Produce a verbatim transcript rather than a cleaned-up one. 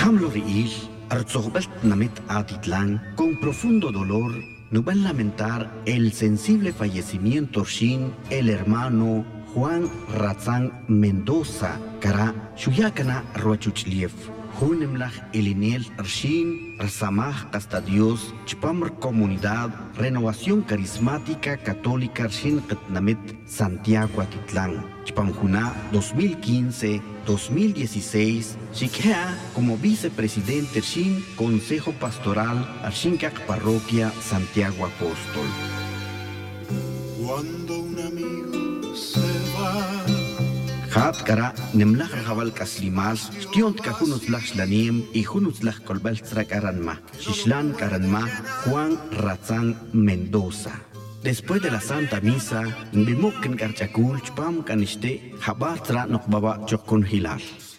Hamlo riil, arzogbelt namit atitlan, con profundo dolor, nos va a lamentar el sensible fallecimiento Shin, el hermano Juan Razán Mendoza, cara Shuyakana Ruachuchliev. Hunemlach Eliniel Arshin, Arsamaj hasta Dios, Chpamr Comunidad, Renovación Carismática Católica Arshin Ketnamit, Santiago Atitlán, Chpamjuna dos mil quince a dos mil dieciséis, Shikea como vicepresidente Arshin, Consejo Pastoral Arshinkak Parroquia Santiago Apóstol. Cuando un amigo se va, Hat kara nemlach jabal kaslimas, stiont ka hunus lach slaniem y hunus lach kolbalstra karanma, shishlan karanma, Juan Razán Mendoza. Después de la Santa Misa, Bimok en Karchakul, Chpam Kaniste, Jabaltra Nokbaba Chokun Hilal.